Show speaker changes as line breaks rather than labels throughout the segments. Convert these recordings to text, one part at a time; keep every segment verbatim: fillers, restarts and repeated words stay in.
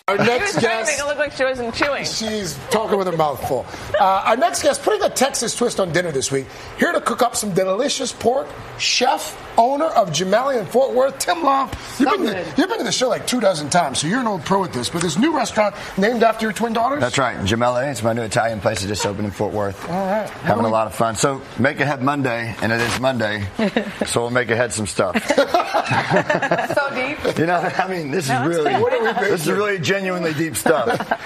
Our next
She was trying
guest,
to make it look like she wasn't chewing.
She's talking with her mouth full. Uh, our next guest, putting a Texas twist on dinner this week, here to cook up some delicious pork, chef, owner of Gemelli in Fort Worth, Tim Love. You've been, to, you've been to the show like two dozen times, so you're an old pro at this. But this new restaurant named after your twin daughters?
That's right. Gemelli, it's my new Italian place that just opened in Fort Worth.
All right.
Having a lot of fun. So make ahead Monday, and it is Monday, so we'll make ahead some stuff.
So deep.
You know, I mean, this
No,
is really,
What are we
this is really genuinely deep stuff.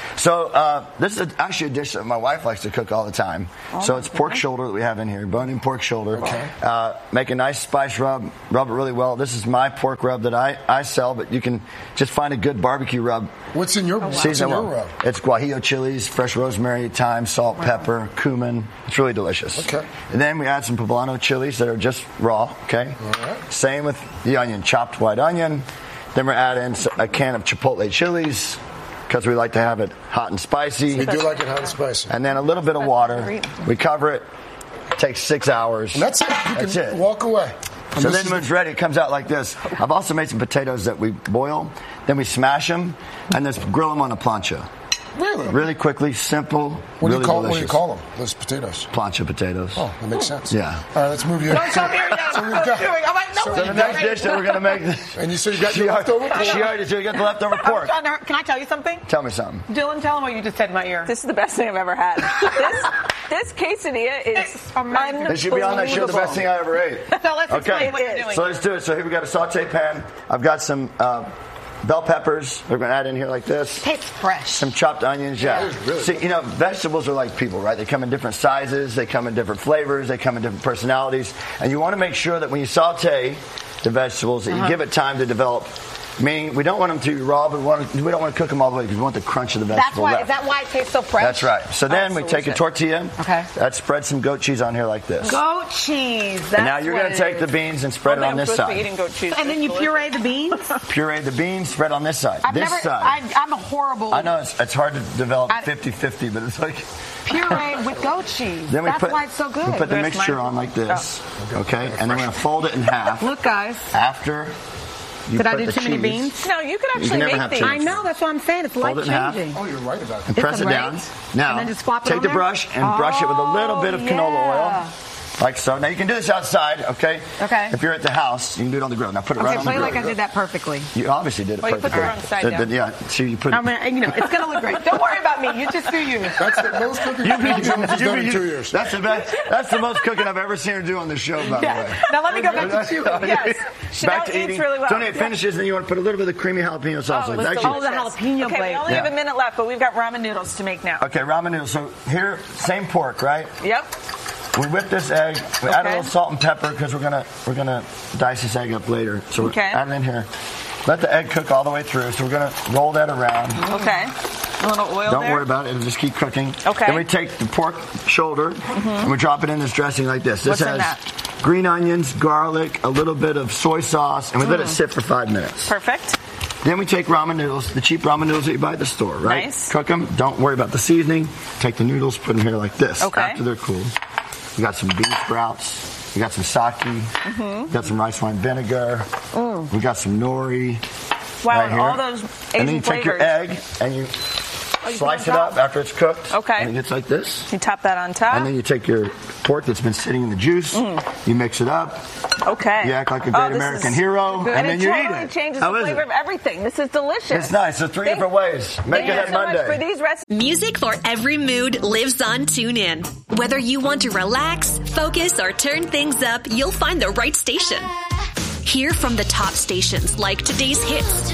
So uh, this is actually a dish that my wife likes to cook all the time.
Oh,
so it's pork shoulder that we have in here, bone-in pork shoulder.
Okay.
Uh, make a nice spice rub, rub it really well. This is my pork rub that I, I sell, but you can just find a good barbecue rub.
What's in your, what's in
Season
your
well.
rub?
It's guajillo chilies, fresh rosemary, thyme, salt, pepper, cumin. It's really delicious.
Okay.
And then we add some poblano chilies that are just raw, okay?
All right.
Same with the onion, chopped white onion. Then we're adding a can of chipotle chilies because we like to have it hot and spicy.
We do like it hot and spicy.
And then a little bit of water. We cover it. It takes six hours.
And that's it. You
That's
can
it.
walk away. And
So
this
then
is-
when it's ready, it comes out like this. I've also made some potatoes that we boil. Then we smash them and then grill them on a plancha.
Really?
Really quickly, simple,
What do
really
you call
delicious.
what do you call them? Those potatoes.
Plancha potatoes.
Oh, that makes sense.
Yeah.
All right, let's move you.
Don't stop here yet.
So we've
I'm
got-
doing. I'm like, no,
so
So the next dish that we're going to make...
And you said you got
she
your
already,
leftover pork?
She already so you got the leftover pork.
I'm trying to- Can I tell you something?
Tell me something.
Dylan, tell him what you just said in my ear.
This is the best thing I've ever had. This, this quesadilla is
It's amazing.
This should be on that show, the best thing I ever ate.
So let's explain
Okay,
what you're doing.
so let's do it. So here we got a saute pan. I've got some uh, bell peppers. We're going to add in here like this.
Tastes fresh.
Some chopped onions, yeah.
That is really
See, you know, vegetables are like people, right? They come in different sizes, they come in different flavors, they come in different personalities, and you want to make sure that when you saute the vegetables, that
Uh-huh.
you give it time to develop. Meaning, we don't want them to be raw, but we, want to, we don't want to cook them all the way because we want the crunch of the
That's
vegetable
why.
left.
Is that why it tastes so fresh?
That's right. So then
Oh,
we
so
take a
legit.
tortilla.
Okay.
Let's spread some goat cheese on here like this.
Goat cheese. That's
and now you're
what
going to
it
take the
is.
beans and spread it on
I'm
this
supposed to be
side.
eating goat cheese.
And then you
It's
puree the beans.
Puree the beans, spread on this side.
I've
this
never.
side.
I, I'm a horrible.
I know it's, it's hard to develop
I-
fifty-fifty, but it's like...
Puree with goat cheese.
Then we
That's
put,
why it's so good.
we put the
There's
mixture
mine.
on like this, okay? And then we're going to fold it in half.
Look, guys.
After you
Did I
put
do
the
too many
cheese,
beans?
No, you could
You
actually
can never
make
have
these.
cheese.
I know. That's what I'm saying. It's life
Fold it in half.
changing.
Oh, you're right about that.
And press
It's
it
a
down.
rate.
Now,
And then just flop it
take
on
the
there?
brush and brush it with a little bit of
Oh,
canola
yeah.
oil. Like so. Now you can do this outside, okay?
Okay.
If you're at the house, you can do it on the grill. Now put it
Okay,
right on the
play
grill.
like I did that perfectly.
You obviously did it
Well, you put
perfectly.
the wrong side
The-
down.
the- yeah, so you put
I mean, you know, it's gonna look great. Don't worry about me. You just do you.
That's the most cooking
You-
John Jones has
you-
done in
you-
two years.
That's the best. That's the most cooking I've ever seen her do on the show, by the way.
Now let me go back to chewing.
Yes. Chanel
Back to
eats
eating.
really well.
So when it finishes, then you want to put a little bit of creamy jalapeno sauce.
Oh,
on it.
it's
Actually-
Oh, the jalapeno
Okay, we
blade.
only
Yeah.
have a minute left, but we've got ramen noodles to make now.
Okay, ramen noodles. So here, same pork, right?
Yep.
We whip this egg. We add a
Okay.
little salt and pepper because we're gonna we're gonna dice this egg up later. So we
Okay.
add it in here. Let the egg cook all the way through. So we're gonna roll that around.
Okay. A little oil
Don't
there.
worry about it. It'll just keep cooking.
Okay.
Then we take the pork shoulder and we drop it in this dressing like this. This
What's in
has
that?
green onions, garlic, a little bit of soy sauce, and we let it sit for five minutes.
Perfect.
Then we take ramen noodles, the cheap ramen noodles that you buy at the store, right?
Nice.
Cook them. Don't worry about the seasoning. Take the noodles, put them here like this.
Okay.
After they're cool. We got some bean sprouts. We got some sake.
Mm-hmm.
We got some rice wine vinegar. We got some nori.
Wow,
right
and
here.
all those Asian
And then you take your
flavors.
egg and you
Oh, you
slice
put
it
on
up
top?
after it's cooked.
Okay.
And it gets like this.
You top that on top.
And then you take your pork that's been sitting in the juice. You mix it up.
okay.
You act like a
Oh,
great
this
American
is
hero,
good.
and then
it
you
totally
eat it.
changes
How
the
is
flavor
it?
of everything. This is delicious.
It's nice. So three
Thank-
different ways. Make
Thank
it
you
at
so
Monday.
much for these recipes.
Music for every mood lives on TuneIn. Whether you want to relax, focus, or turn things up, you'll find the right station. Hear from the top stations like today's hits,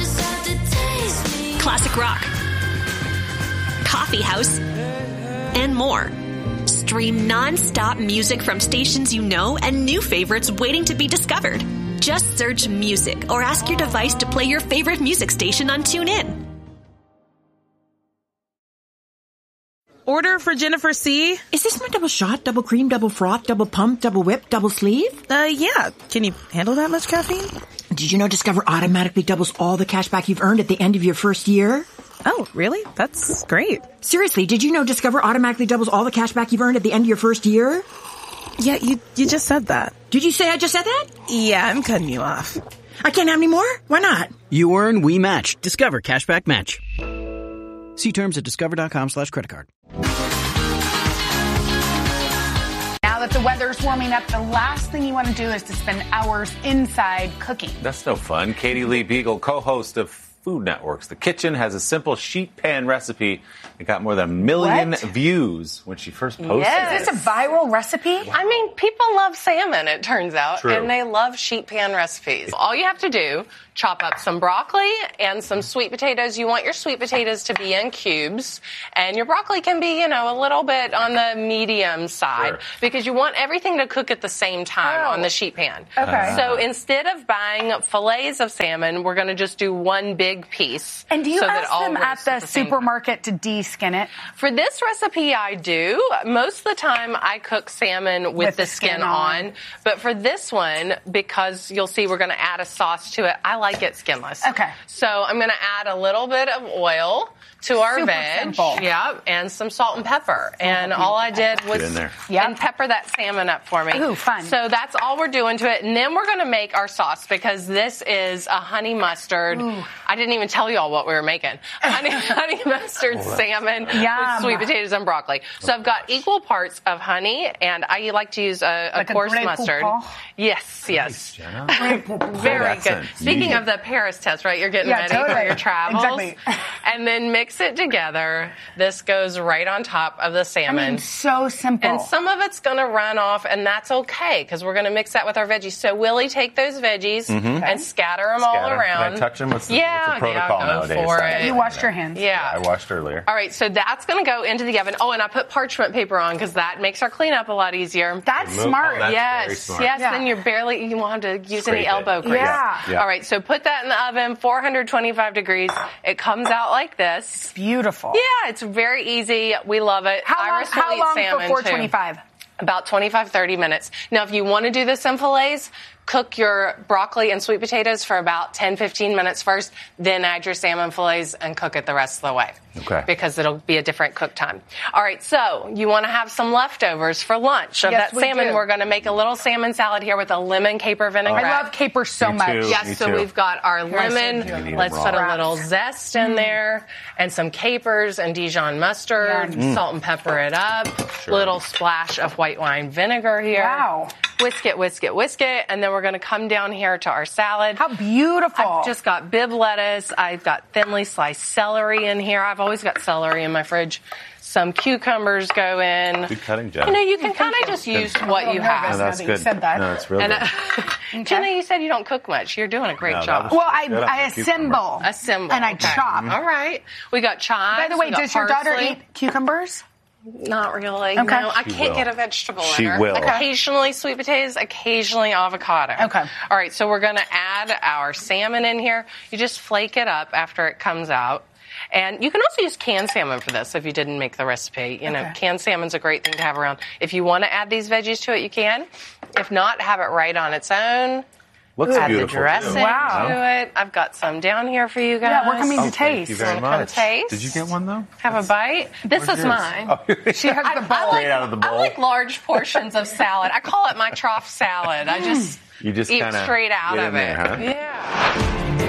classic rock, coffee house, and more. Stream non-stop music from stations you know and new favorites waiting to be discovered. Just search music or ask your device to play your favorite music station on TuneIn.
Order for Jennifer C.
Is this my double shot, double cream, double froth, double pump, double whip, double sleeve?
Uh, yeah. Can you handle that much caffeine?
Did you know Discover automatically doubles all the cash back you've earned at the end of your first year?
Oh, really? That's great.
Seriously, did you know Discover automatically doubles all the cash back you've earned at the end of your first year?
Yeah, you you just said that.
Did you say I just said that?
Yeah, I'm cutting you off.
I can't have any more? Why not?
You earn, we match. Discover Cashback Match. See terms at discover.com slash credit card.
Now that the weather's warming up, the last thing you want to do is to spend hours inside cooking.
That's no fun. Katie Lee Beagle, co-host of Food Network's The Kitchen, has a simple sheet pan recipe that got more than a million
What?
views when she first posted
Yes.
it.
Is this a viral recipe?
I mean, people love salmon, it turns out,
True.
and they love sheet pan recipes. All you have to do, chop up some broccoli and some sweet potatoes. You want your sweet potatoes to be in cubes, and your broccoli can be, you know, a little bit on the medium side
Sure.
because you want everything to cook at the same time
Oh.
on the sheet pan.
Okay.
So instead of buying fillets of salmon, we're going to just do one big piece.
And do you
so that
ask
all
them at
roast
the
at the same time.
supermarket to de-skin it?
For this recipe, I do. Most of the time, I cook salmon with,
With
the,
the
skin,
skin
on.
on.
But for this one, because you'll see we're going to add a sauce to it, I like it skinless.
Okay.
So I'm going to add a little bit of oil to our
Super
veg.
simple.
Yep. And some salt and pepper. And all I did was
Get in there.
Yep.
and pepper that salmon up for me.
Ooh, fun.
So that's all we're doing to it. And then we're going to make our sauce because this is a honey mustard. I didn't even tell you all what we were making. Honey, honey mustard salmon
Yum.
with sweet potatoes and broccoli. So I've got equal parts of honey, and I like to use a, a
Like a
coarse
Grey
mustard.
Poupon?
Yes, yes.
Jenna.
Very
accent.
good. Speaking
Mm.
of the Paris test, right? You're getting
Yeah,
ready for
totally.
your travels.
Exactly.
And then mix it together. This goes right on top of the
I
salmon.
mean, so simple.
And some of it's going to run off, and that's okay because we're going to mix that with our veggies. So, Willie, take those veggies and scatter them all
Scatter.
around.
Can I touch them? What's the,
yeah,
what's the protocol
yeah, go
nowadays?
for it.
you washed your hands.
Yeah.
I washed earlier.
All right, so that's going to go into the oven. Oh, and I put parchment paper on because that makes our cleanup a lot easier.
That's
Move-
smart.
oh, that's
yes,
very smart.
yes.
Yeah.
Then you're barely you won't have to use
Scrape
any
it.
elbow grease.
Yeah.
Yeah.
All right, so put that in the oven, four hundred twenty-five degrees. It comes out like this.
Beautiful.
Yeah, it's very easy. We love it.
How long,
Iris will
how
eat
long
salmon
for four
too.
twenty-five?
About twenty-five, thirty minutes. Now, if you want to do this in fillets, cook your broccoli and sweet potatoes for about ten, fifteen minutes first, then add your salmon fillets and cook it the rest of the way.
Okay.
Because it'll be a different cook time. All right, so you want to have some leftovers for lunch of
Yes,
that
we
salmon.
do.
We're going to make a little salmon salad here with a lemon caper vinaigrette.
I love capers so
Me
much.
too.
Yes,
Me
so
too.
we've got our
I
lemon.
said you
need
Let's
them
put a
raw.
little zest in there and some capers and Dijon mustard.
Yum.
Salt and pepper it up.
Sure.
Little splash of white wine vinegar here.
Wow.
Whisk it, whisk it, whisk it. And then we're going to come down here to our salad.
How beautiful.
I've just got bib lettuce. I've got thinly sliced celery in here. I've always got celery in my fridge. Some cucumbers go in.
Good cutting, Jenna.
You know, you can kind of just use what you
No,
have.
that's
now that you
good.
said that.
No, it's real
And
good.
uh, Jenna, you said you don't cook much. You're doing a great
No, that
job.
was-
well, I,
Good on
I
the cucumber.
assemble.
Assemble.
And I
okay.
chop.
All right. We got chives.
By the way,
we got
does your daughter
parsley.
eat cucumbers?
Not really.
Okay.
No, I
She
can't
will.
get a vegetable
She
in her.
will.
Occasionally sweet potatoes, occasionally avocado.
Okay.
All right, so we're going to add our salmon in here. You just flake it up after it comes out. And you can also use canned salmon for this if you didn't make the recipe. You know,
Okay.
canned salmon's a great thing to have around. If you want to add these veggies to it, you can. If not, have it right on its own.
Looks
Add the
beautiful.
dressing
too.
Wow.
to it. I've got some down here for you guys.
Yeah, we're coming to
Oh, thank you
taste.
very
Wanna come
much.
taste?
Did you get one though?
Have a bite. This is
Where's yours?
mine.
Oh,
She has the bowl.
Straight out of the bowl.
I like large portions of salad. I call it my trough salad. I just
You just
eat
kinda
straight out
get
of
in
it.
there, huh?
Yeah.